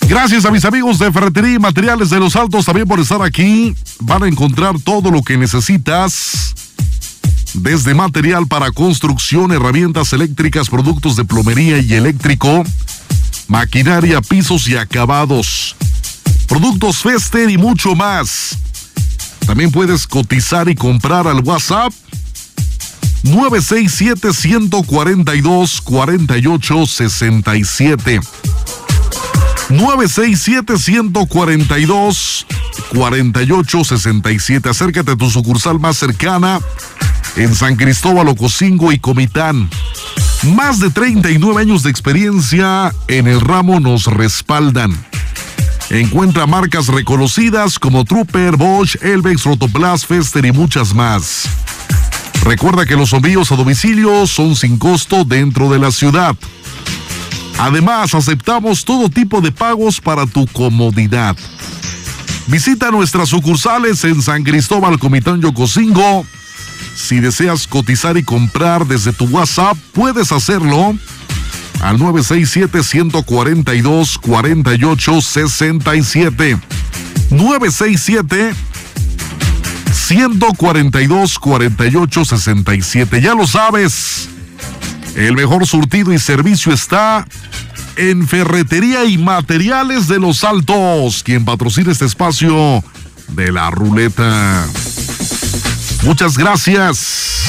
Gracias a mis amigos de Ferretería y Materiales de Los Altos también por estar aquí. Van a encontrar todo lo que necesitas. Desde material para construcción, herramientas eléctricas, productos de plomería y eléctrico, maquinaria, pisos y acabados, productos Fester y mucho más. También puedes cotizar y comprar al WhatsApp 967-142-4867. 967-142-4867. Acércate a tu sucursal más cercana en San Cristóbal, Ocosingo y Comitán. Más de 39 años de experiencia en el ramo nos respaldan. Encuentra marcas reconocidas como Trooper, Bosch, Elvex, Rotoplas, Fester y muchas más. Recuerda que los envíos a domicilio son sin costo dentro de la ciudad. Además, aceptamos todo tipo de pagos para tu comodidad. Visita nuestras sucursales en San Cristóbal, Comitán y Ocosingo. Si deseas cotizar y comprar desde tu WhatsApp, puedes hacerlo al 967-142-4867. 967-142-4867. Ya lo sabes, el mejor surtido y servicio está en Ferretería y Materiales de Los Altos, quien patrocina este espacio de la ruleta. Muchas gracias.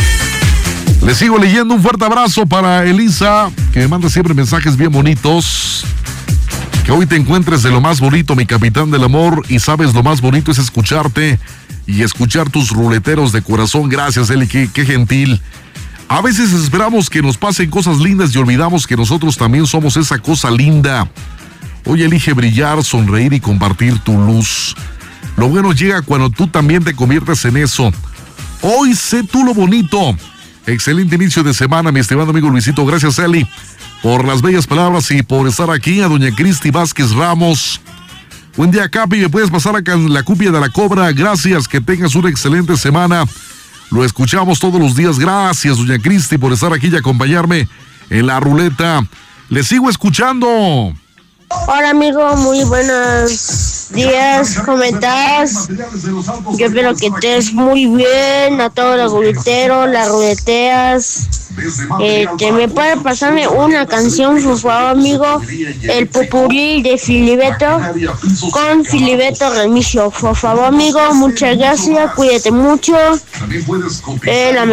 Les sigo leyendo. Un fuerte abrazo para Elisa, que me manda siempre mensajes bien bonitos. Que hoy te encuentres de lo más bonito, mi capitán del amor, y sabes, lo más bonito es escucharte y escuchar tus ruleteros de corazón. Gracias, Eli, qué gentil. A veces esperamos que nos pasen cosas lindas y olvidamos que nosotros también somos esa cosa linda. Hoy elige brillar, sonreír y compartir tu luz. Lo bueno llega cuando tú también te conviertes en eso. Hoy sé tú lo bonito. Excelente inicio de semana, mi estimado amigo Luisito. Gracias, Eli, por las bellas palabras y por estar aquí. A doña Cristi Vázquez Ramos. Buen día, Capi. ¿Me puedes pasar acá en la cupia de la cobra? Gracias, que tengas una excelente semana. Lo escuchamos todos los días. Gracias, doña Cristi, por estar aquí y acompañarme en la ruleta. Les sigo escuchando. Hola, amigo, muy buenos días, ¿cómo estás? Yo espero que estés muy bien, a todos los ruleteros, las ruleteas. ¿Me puede pasarme una canción, por favor, amigo? El popurrí de Filiberto, con Filiberto Remigio, por favor, amigo, muchas gracias, cuídate mucho. Es la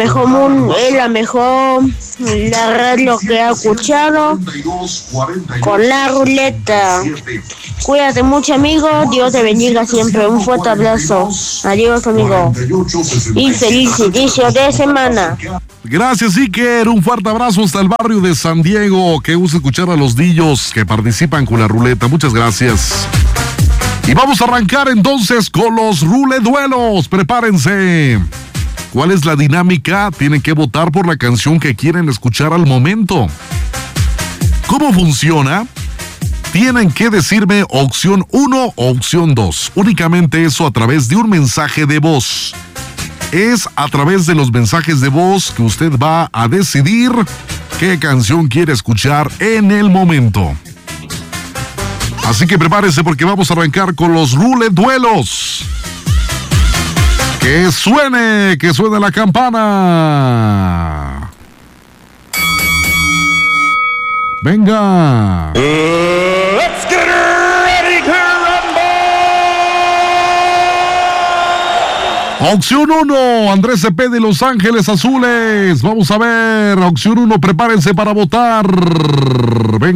mejor la radio que ha escuchado con la ruleta. Cuídate mucho, amigo, Dios te bendiga siempre, un fuerte abrazo. Adiós, amigo, y feliz inicio de semana. Gracias, Iker. Un fuerte abrazo hasta el barrio de San Diego. Qué gusto escuchar a los dillos que participan con la ruleta. Muchas gracias. Y vamos a arrancar entonces con los ruleduelos. Prepárense. ¿Cuál es la dinámica? Tienen que votar por la canción que quieren escuchar al momento. ¿Cómo funciona? Tienen que decirme opción 1 o opción 2. Únicamente eso a través de un mensaje de voz. Es a través de los mensajes de voz que usted va a decidir qué canción quiere escuchar en el momento. Así que prepárese porque vamos a arrancar con los ruleduelos. Que suene la campana. Venga. Let's get ready to rumble. Opción 1, Andrés Cepeda de Los Ángeles Azules. Vamos a ver, opción 1, prepárense para votar. Venga.